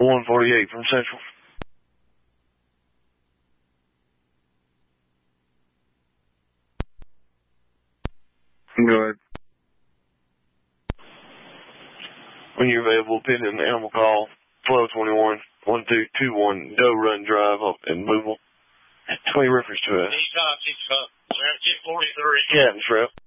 148 from Central. Go ahead. When you're available, pin in animal call 1221 1221 Doe Run Drive up in Louisville. 20 reference to us. He's 43. Captain's rep.